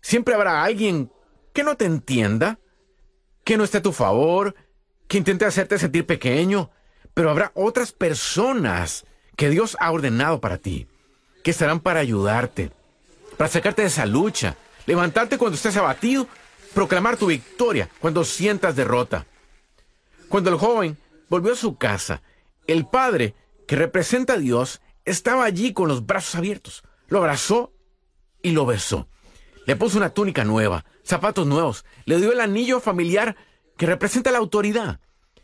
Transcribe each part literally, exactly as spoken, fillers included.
Siempre habrá alguien que no te entienda, que no esté a tu favor, que intente hacerte sentir pequeño, pero habrá otras personas que Dios ha ordenado para ti, que estarán para ayudarte, para sacarte de esa lucha, levantarte cuando estés abatido, proclamar tu victoria cuando sientas derrota. Cuando el joven volvió a su casa, el padre, que representa a Dios, estaba allí con los brazos abiertos. Lo abrazó y lo besó. Le puso una túnica nueva, zapatos nuevos, le dio el anillo familiar que representa la autoridad.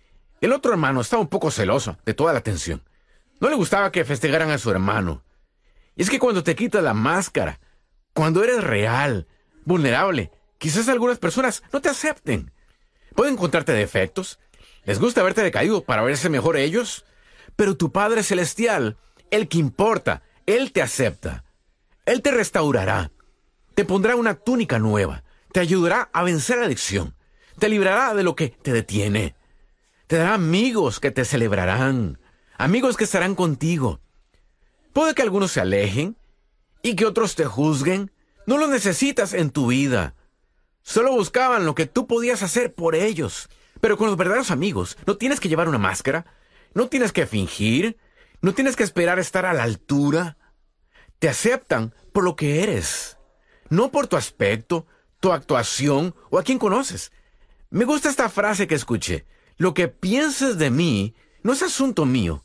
El otro hermano estaba un poco celoso de toda la atención. No le gustaba que festejaran a su hermano. Y es que cuando te quitas la máscara, cuando eres real, vulnerable, quizás algunas personas no te acepten. Pueden encontrarte defectos, les gusta verte decaído para verse mejor ellos, pero tu Padre Celestial, el que importa, Él te acepta. Él te restaurará, te pondrá una túnica nueva, te ayudará a vencer la adicción, te librará de lo que te detiene, te dará amigos que te celebrarán, amigos que estarán contigo. Puede que algunos se alejen y que otros te juzguen. No lo necesitas en tu vida. Solo buscaban lo que tú podías hacer por ellos. Pero con los verdaderos amigos no tienes que llevar una máscara, no tienes que fingir, no tienes que esperar estar a la altura. Te aceptan por lo que eres, no por tu aspecto, tu actuación o a quién conoces. Me gusta esta frase que escuché: lo que pienses de mí no es asunto mío.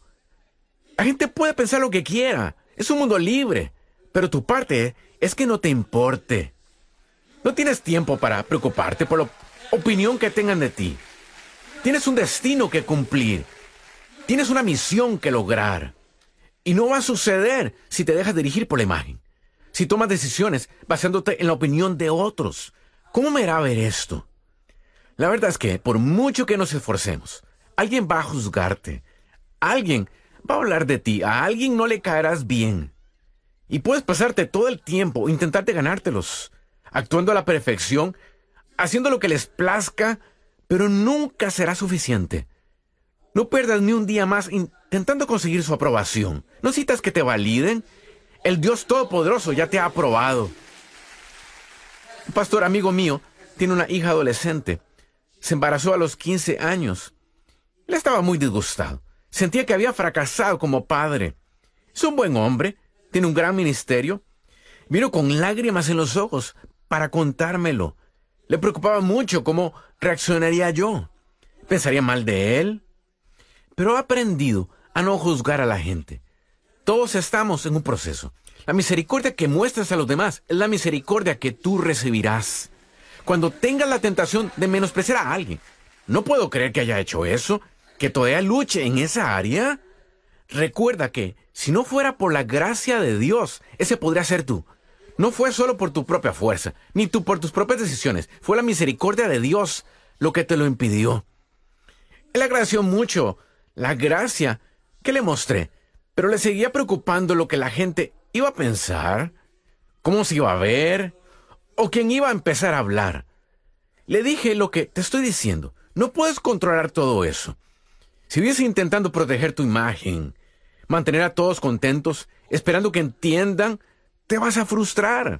La gente puede pensar lo que quiera, es un mundo libre, pero tu parte es que no te importe. No tienes tiempo para preocuparte por la opinión que tengan de ti. Tienes un destino que cumplir. Tienes una misión que lograr. Y no va a suceder si te dejas dirigir por la imagen. Si tomas decisiones basándote en la opinión de otros. ¿Cómo me hará ver esto? La verdad es que, por mucho que nos esforcemos, alguien va a juzgarte. Alguien va a hablar de ti. A alguien no le caerás bien. Y puedes pasarte todo el tiempo intentarte ganártelos, actuando a la perfección, haciendo lo que les plazca, pero nunca será suficiente. No pierdas ni un día más intentando conseguir su aprobación. No necesitas que te validen. El Dios Todopoderoso ya te ha aprobado. Un pastor amigo mío tiene una hija adolescente. Se embarazó a los quince años. Él estaba muy disgustado. Sentía que había fracasado como padre. Es un buen hombre, tiene un gran ministerio. Vino con lágrimas en los ojos para contármelo. Le preocupaba mucho cómo reaccionaría yo. ¿Pensaría mal de él? Pero ha aprendido a no juzgar a la gente. Todos estamos en un proceso. La misericordia que muestras a los demás es la misericordia que tú recibirás. Cuando tengas la tentación de menospreciar a alguien, no puedo creer que haya hecho eso, que todavía luche en esa área. Recuerda que, si no fuera por la gracia de Dios, ese podría ser tú. No fue solo por tu propia fuerza, ni tú por tus propias decisiones. Fue la misericordia de Dios lo que te lo impidió. Él agradeció mucho la gracia que le mostré, pero le seguía preocupando lo que la gente iba a pensar, cómo se iba a ver, o quién iba a empezar a hablar. Le dije lo que te estoy diciendo. No puedes controlar todo eso. Si vives intentando proteger tu imagen, mantener a todos contentos, esperando que entiendan, te vas a frustrar.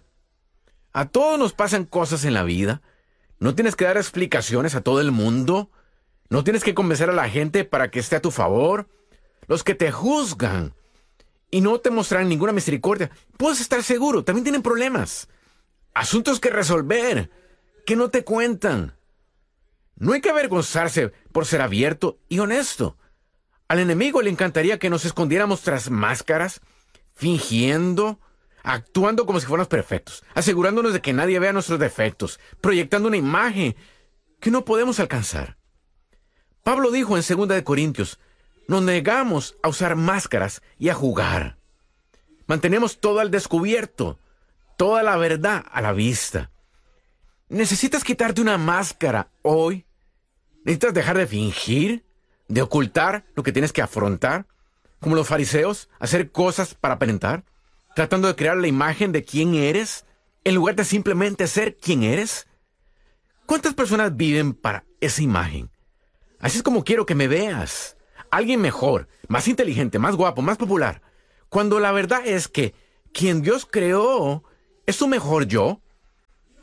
A todos nos pasan cosas en la vida. No tienes que dar explicaciones a todo el mundo. No tienes que convencer a la gente para que esté a tu favor. Los que te juzgan y no te mostrarán ninguna misericordia, puedes estar seguro, también tienen problemas. Asuntos que resolver, que no te cuentan. No hay que avergonzarse por ser abierto y honesto. Al enemigo le encantaría que nos escondiéramos tras máscaras, fingiendo, actuando como si fuéramos perfectos, asegurándonos de que nadie vea nuestros defectos, proyectando una imagen que no podemos alcanzar. Pablo dijo en segunda de Corintios, nos negamos a usar máscaras y a jugar. Mantenemos todo al descubierto, toda la verdad a la vista. ¿Necesitas quitarte una máscara hoy? ¿Necesitas dejar de fingir, de ocultar lo que tienes que afrontar? Como los fariseos, hacer cosas para aparentar, tratando de crear la imagen de quién eres, en lugar de simplemente ser quien eres. ¿Cuántas personas viven para esa imagen? Así es como quiero que me veas. Alguien mejor, más inteligente, más guapo, más popular. Cuando la verdad es que quien Dios creó es tu mejor yo.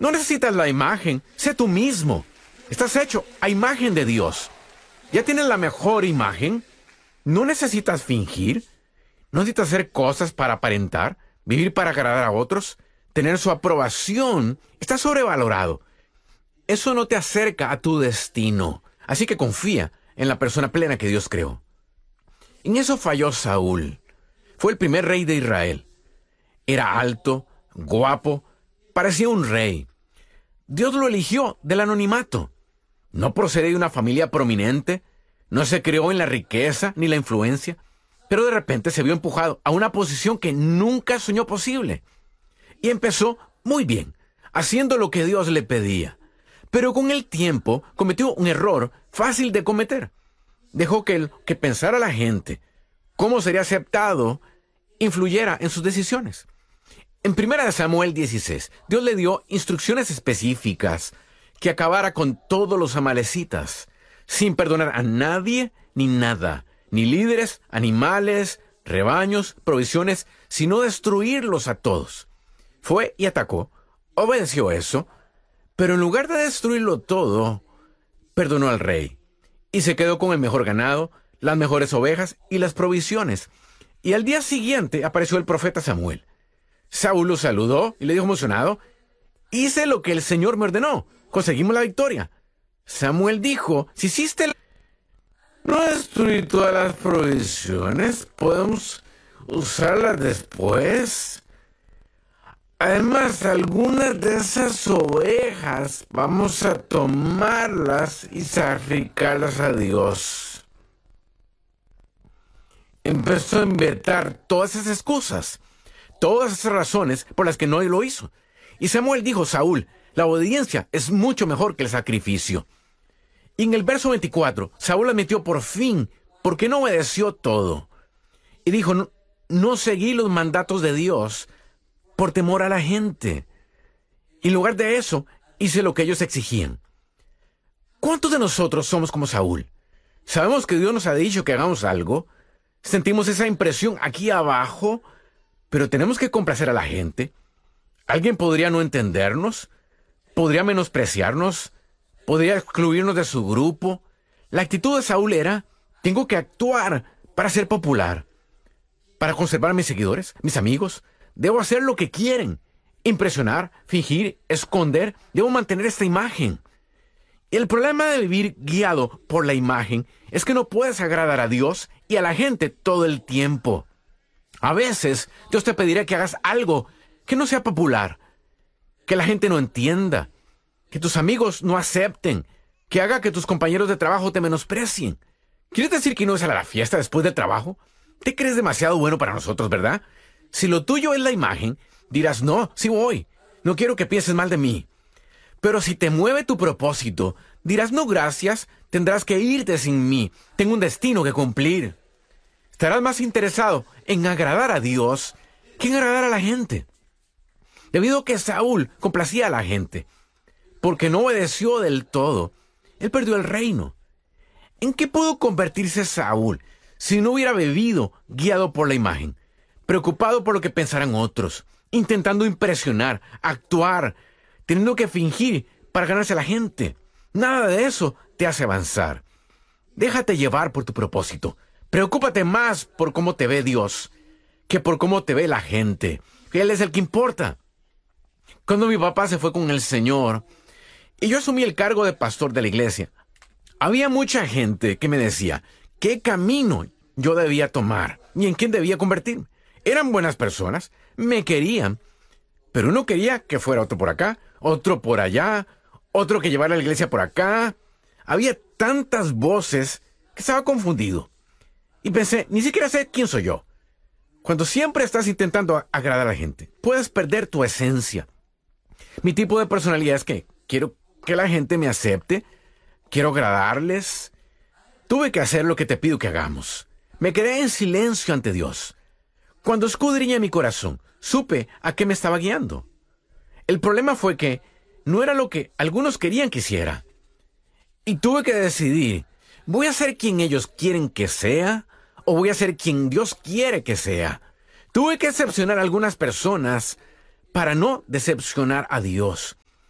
No necesitas la imagen, sé tú mismo. Estás hecho a imagen de Dios. Ya tienes la mejor imagen. No necesitas fingir. No necesitas hacer cosas para aparentar, vivir para agradar a otros, tener su aprobación. Está sobrevalorado. Eso no te acerca a tu destino. Así que confía en la persona plena que Dios creó. En eso falló Saúl. Fue el primer rey de Israel. Era alto, guapo, parecía un rey. Dios lo eligió del anonimato. No procedía de una familia prominente, no se creó en la riqueza ni la influencia, pero de repente se vio empujado a una posición que nunca soñó posible. Y empezó muy bien, haciendo lo que Dios le pedía. Pero con el tiempo cometió un error fácil de cometer. Dejó que el que pensara la gente, cómo sería aceptado, influyera en sus decisiones. En primera de Samuel dieciséis, Dios le dio instrucciones específicas que acabara con todos los amalecitas, sin perdonar a nadie ni nada, ni líderes, animales, rebaños, provisiones, sino destruirlos a todos. Fue y atacó, obedeció eso, pero en lugar de destruirlo todo, perdonó al rey, y se quedó con el mejor ganado, las mejores ovejas y las provisiones. Y al día siguiente apareció el profeta Samuel. Saúl lo saludó y le dijo emocionado: hice lo que el Señor me ordenó, conseguimos la victoria. Samuel dijo: si hiciste la... no destruí todas las provisiones, podemos usarlas después. Además, algunas de esas ovejas vamos a tomarlas y sacrificarlas a Dios. Empezó a inventar todas esas excusas, todas esas razones por las que no lo hizo. Y Samuel dijo: Saúl, la obediencia es mucho mejor que el sacrificio. Y en el verso veinticuatro, Saúl admitió por fin por qué no obedeció todo. Y dijo: no, no seguí los mandatos de Dios por temor a la gente. Y en lugar de eso, hice lo que ellos exigían. ¿Cuántos de nosotros somos como Saúl? Sabemos que Dios nos ha dicho que hagamos algo, sentimos esa impresión aquí abajo, pero tenemos que complacer a la gente. ¿Alguien podría no entendernos? ¿Podría menospreciarnos? ¿Podría excluirnos de su grupo? La actitud de Saúl era: tengo que actuar para ser popular, para conservar a mis seguidores, mis amigos. Debo hacer lo que quieren, impresionar, fingir, esconder. Debo mantener esta imagen. El problema de vivir guiado por la imagen es que no puedes agradar a Dios y a la gente todo el tiempo. A veces Dios te pedirá que hagas algo que no sea popular, que la gente no entienda, que tus amigos no acepten, que haga que tus compañeros de trabajo te menosprecien. ¿Quieres decir que no es a la fiesta después del trabajo? Te crees demasiado bueno para nosotros, ¿verdad? Si lo tuyo es la imagen, dirás: no, sí voy, no quiero que pienses mal de mí. Pero si te mueve tu propósito, dirás: no, gracias, tendrás que irte sin mí, tengo un destino que cumplir. Estarás más interesado en agradar a Dios que en agradar a la gente. Debido a que Saúl complacía a la gente, porque no obedeció del todo, él perdió el reino. ¿En qué pudo convertirse Saúl si no hubiera vivido guiado por la imagen, preocupado por lo que pensarán otros, intentando impresionar, actuar, teniendo que fingir para ganarse a la gente? Nada de eso te hace avanzar. Déjate llevar por tu propósito. Preocúpate más por cómo te ve Dios que por cómo te ve la gente. Él es el que importa. Cuando mi papá se fue con el Señor y yo asumí el cargo de pastor de la iglesia, había mucha gente que me decía qué camino yo debía tomar y en quién debía convertirme. Eran buenas personas, me querían, pero uno quería que fuera otro por acá, otro por allá, otro que llevara la iglesia por acá. Había tantas voces que estaba confundido. Y pensé, ni siquiera sé quién soy yo. Cuando siempre estás intentando agradar a la gente, puedes perder tu esencia. Mi tipo de personalidad es que quiero que la gente me acepte, quiero agradarles. Tuve que hacer lo que te pido que hagamos. Me quedé en silencio ante Dios. Cuando escudriñé mi corazón, supe a qué me estaba guiando. El problema fue que no era lo que algunos querían que hiciera. Y tuve que decidir, ¿voy a ser quien ellos quieren que sea o voy a ser quien Dios quiere que sea? Tuve que decepcionar a algunas personas para no decepcionar a Dios.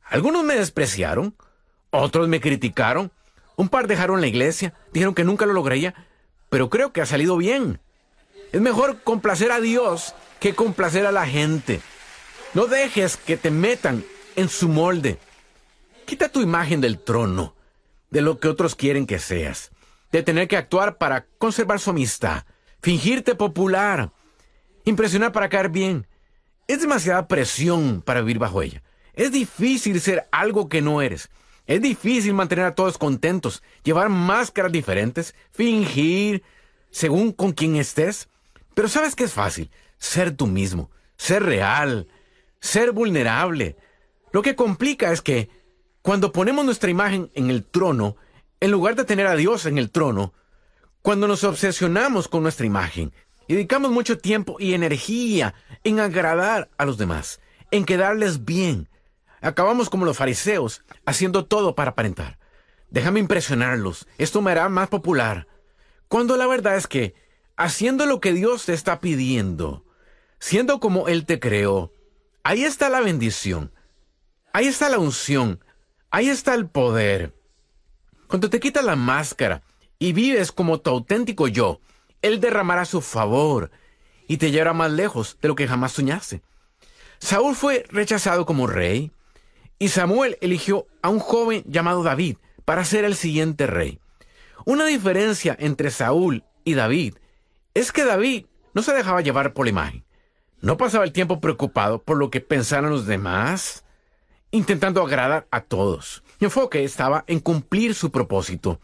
Algunos me despreciaron, otros me criticaron, un par dejaron la iglesia, dijeron que nunca lo lograría, pero creo que ha salido bien. Es mejor complacer a Dios que complacer a la gente. No dejes que te metan en su molde. Quita tu imagen del trono, de lo que otros quieren que seas, de tener que actuar para conservar su amistad, fingirte popular, impresionar para caer bien. Es demasiada presión para vivir bajo ella. Es difícil ser algo que no eres. Es difícil mantener a todos contentos, llevar máscaras diferentes, fingir según con quién estés. Pero ¿sabes qué es fácil? Ser tú mismo, ser real, ser vulnerable. Lo que complica es que cuando ponemos nuestra imagen en el trono, en lugar de tener a Dios en el trono, cuando nos obsesionamos con nuestra imagen y dedicamos mucho tiempo y energía en agradar a los demás, en quedarles bien, acabamos como los fariseos, haciendo todo para aparentar. Déjame impresionarlos, esto me hará más popular. Cuando la verdad es que, haciendo lo que Dios te está pidiendo, siendo como Él te creó, ahí está la bendición, ahí está la unción, ahí está el poder. Cuando te quitas la máscara y vives como tu auténtico yo, Él derramará su favor y te llevará más lejos de lo que jamás soñaste. Saúl fue rechazado como rey y Samuel eligió a un joven llamado David para ser el siguiente rey. Una diferencia entre Saúl y David es que David no se dejaba llevar por la imagen. No pasaba el tiempo preocupado por lo que pensaran los demás, intentando agradar a todos. Su enfoque estaba en cumplir su propósito.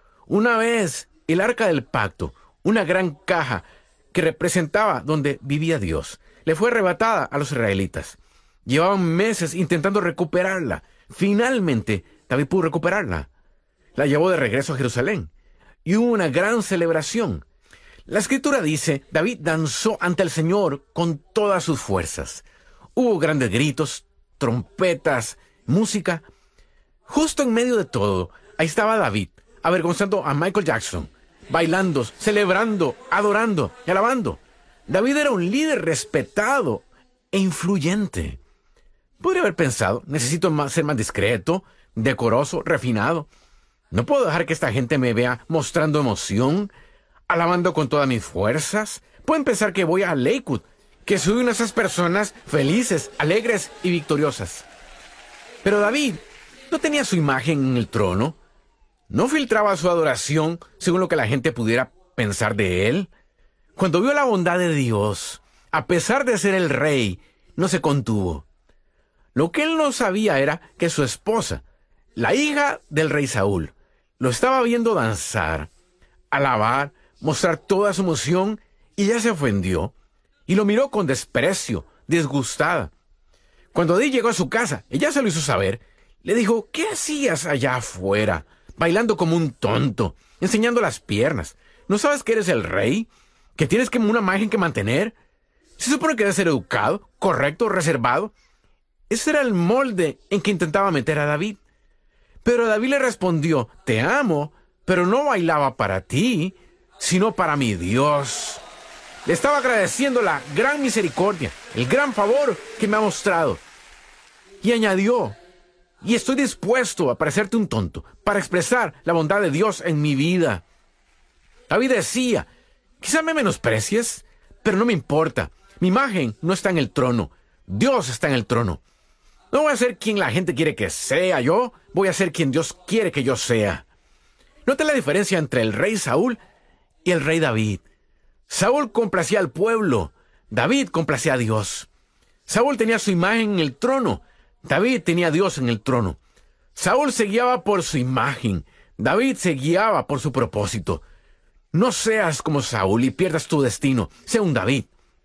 Una vez, el arca del pacto, una gran caja que representaba donde vivía Dios, le fue arrebatada a los israelitas. Llevaban meses intentando recuperarla. Finalmente, David pudo recuperarla. La llevó de regreso a Jerusalén y hubo una gran celebración. La escritura dice, David danzó ante el Señor con todas sus fuerzas. Hubo grandes gritos, trompetas, música. Justo en medio de todo, ahí estaba David, avergonzando a Michael Jackson, bailando, celebrando, adorando y alabando. David era un líder respetado e influyente. Podría haber pensado, necesito más, ser más discreto, decoroso, refinado. No puedo dejar que esta gente me vea mostrando emoción, alabando con todas mis fuerzas. Pueden pensar que voy a Lakewood, que soy una de esas personas felices, alegres y victoriosas. Pero David no tenía su imagen en el trono. No filtraba su adoración según lo que la gente pudiera pensar de él. Cuando vio la bondad de Dios, a pesar de ser el rey, no se contuvo. Lo que él no sabía era que su esposa, la hija del rey Saúl, lo estaba viendo danzar, alabar, mostrar toda su emoción, y ella se ofendió y lo miró con desprecio, disgustada. Cuando David llegó a su casa, ella se lo hizo saber. Le dijo, ¿qué hacías allá afuera, bailando como un tonto, enseñando las piernas? ¿No sabes que eres el rey? ¿Que tienes que una imagen que mantener? ¿Se supone que debes ser educado, correcto, reservado? Ese era el molde en que intentaba meter a David. Pero David le respondió, te amo, pero no bailaba para ti, sino para mi Dios. Le estaba agradeciendo la gran misericordia, el gran favor que me ha mostrado. Y añadió, y estoy dispuesto a parecerte un tonto para expresar la bondad de Dios en mi vida. David decía, quizá me menosprecies, pero no me importa. Mi imagen no está en el trono. Dios está en el trono. No voy a ser quien la gente quiere que sea yo, voy a ser quien Dios quiere que yo sea. Nota la diferencia entre el rey Saúl y el rey David. Saúl complacía al pueblo, David complacía a Dios. Saúl tenía su imagen en el trono, David tenía a Dios en el trono. Saúl se guiaba por su imagen, David se guiaba por su propósito. No seas como Saúl y pierdas tu destino, sé un David.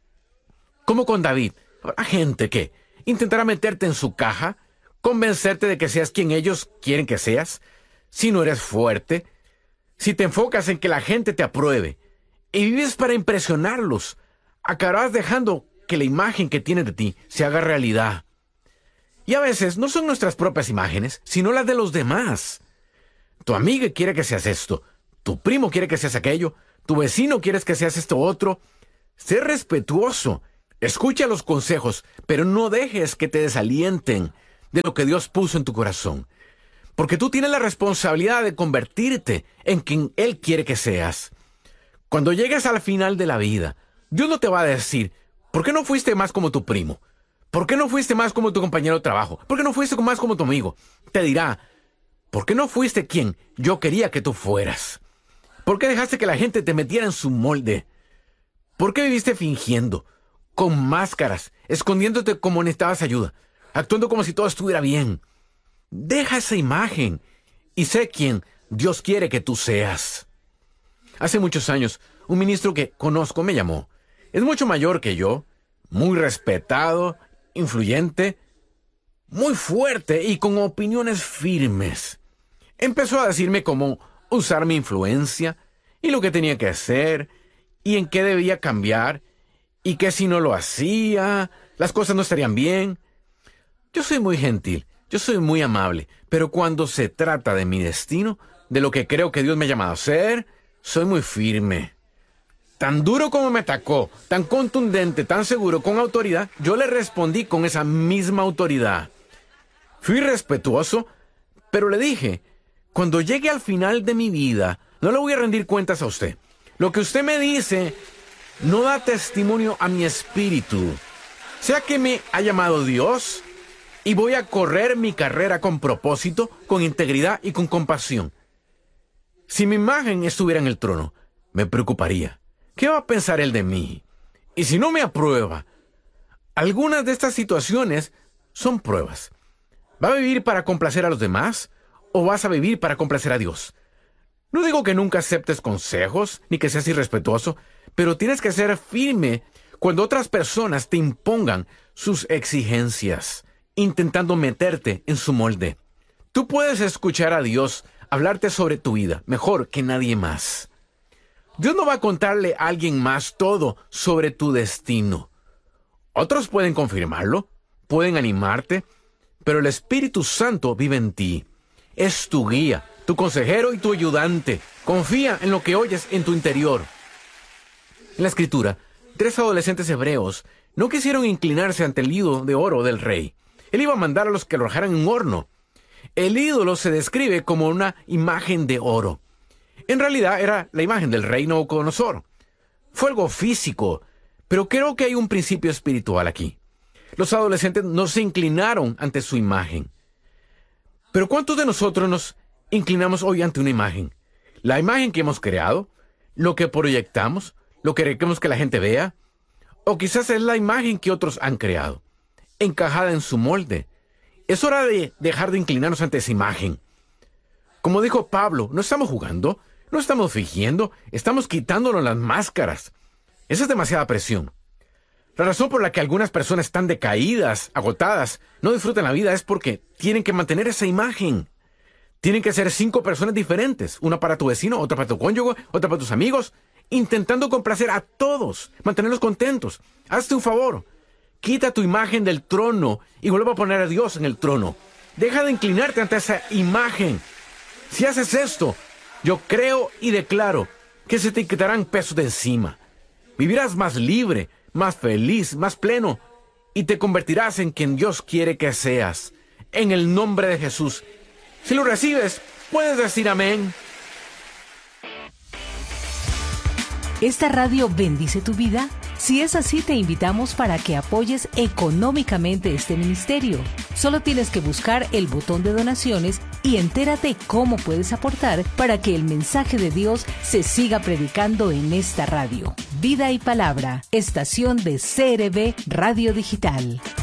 Como con David, habrá gente que intentará meterte en su caja, convencerte de que seas quien ellos quieren que seas. Si no eres fuerte, si te enfocas en que la gente te apruebe y vives para impresionarlos, acabarás dejando que la imagen que tienen de ti se haga realidad. Y a veces no son nuestras propias imágenes, sino las de los demás. Tu amiga quiere que seas esto, tu primo quiere que seas aquello, tu vecino quiere que seas esto otro. Sé respetuoso, escucha los consejos, pero no dejes que te desalienten. de lo que Dios puso en tu corazón. Porque tú tienes la responsabilidad de convertirte en quien Él quiere que seas. Cuando llegues al final de la vida, Dios no te va a decir, ¿por qué no fuiste más como tu primo? ¿Por qué no fuiste más como tu compañero de trabajo? ¿Por qué no fuiste más como tu amigo? Te dirá, ¿por qué no fuiste quien yo quería que tú fueras? ¿Por qué dejaste que la gente te metiera en su molde? ¿Por qué viviste fingiendo, con máscaras, escondiéndote como necesitabas ayuda, actuando como si todo estuviera bien? Deja esa imagen y sé quien Dios quiere que tú seas. Hace muchos años, un ministro que conozco me llamó. Es mucho mayor que yo, muy respetado, influyente, muy fuerte y con opiniones firmes. Empezó a decirme cómo usar mi influencia y lo que tenía que hacer y en qué debía cambiar y que si no lo hacía, las cosas no estarían bien. Yo soy muy gentil, yo soy muy amable, pero cuando se trata de mi destino, de lo que creo que Dios me ha llamado a ser, soy muy firme. Tan duro como me atacó, tan contundente, tan seguro, con autoridad, yo le respondí con esa misma autoridad. Fui respetuoso, pero le dije, cuando llegue al final de mi vida, no le voy a rendir cuentas a usted. Lo que usted me dice no da testimonio a mi espíritu. Sea que me ha llamado Dios y voy a correr mi carrera con propósito, con integridad y con compasión. Si mi imagen estuviera en el trono, me preocuparía. ¿Qué va a pensar él de mí? Y si no me aprueba, algunas de estas situaciones son pruebas. ¿Va a vivir para complacer a los demás o vas a vivir para complacer a Dios? No digo que nunca aceptes consejos ni que seas irrespetuoso, pero tienes que ser firme cuando otras personas te impongan sus exigencias, intentando meterte en su molde. Tú puedes escuchar a Dios hablarte sobre tu vida mejor que nadie más. Dios no va a contarle a alguien más todo sobre tu destino. Otros pueden confirmarlo, pueden animarte, pero el Espíritu Santo vive en ti. Es tu guía, tu consejero y tu ayudante. Confía en lo que oyes en tu interior. En la Escritura, tres adolescentes hebreos no quisieron inclinarse ante el ídolo de oro del rey. Él iba a mandar a los que lo arrojaran en un horno. El ídolo se describe como una imagen de oro. En realidad era la imagen del rey Nabucodonosor. Fue algo físico, pero creo que hay un principio espiritual aquí. Los adolescentes no se inclinaron ante su imagen. Pero ¿cuántos de nosotros nos inclinamos hoy ante una imagen? La imagen que hemos creado, lo que proyectamos, lo que queremos que la gente vea, o quizás es la imagen que otros han creado, encajada en su molde. Es hora de dejar de inclinarnos ante esa imagen. Como dijo Pablo, no estamos jugando, no estamos fingiendo, estamos quitándonos las máscaras. Esa es demasiada presión. La razón por la que algunas personas están decaídas, agotadas, no disfrutan la vida es porque tienen que mantener esa imagen. Tienen que ser cinco personas diferentes, una para tu vecino, otra para tu cónyuge, otra para tus amigos, intentando complacer a todos, mantenerlos contentos. Hazte un favor, quita tu imagen del trono y vuelve a poner a Dios en el trono. Deja de inclinarte ante esa imagen. Si haces esto, yo creo y declaro que se te quitarán pesos de encima. Vivirás más libre, más feliz, más pleno, y te convertirás en quien Dios quiere que seas. En el nombre de Jesús. Si lo recibes, puedes decir amén. ¿Esta radio bendice tu vida? Si es así, te invitamos para que apoyes económicamente este ministerio. Solo tienes que buscar el botón de donaciones y entérate cómo puedes aportar para que el mensaje de Dios se siga predicando en esta radio. Vida y Palabra, estación de C R B Radio Digital.